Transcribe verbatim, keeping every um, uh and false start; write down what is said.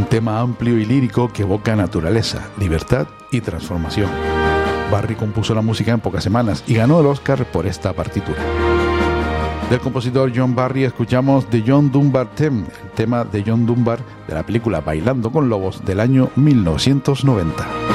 Un tema amplio y lírico que evoca naturaleza, libertad y transformación. Barry compuso la música en pocas semanas y ganó el Oscar por esta partitura. Del compositor John Barry escuchamos The John Dunbar Theme, el tema de John Dunbar de la película Bailando con Lobos del año mil novecientos noventa.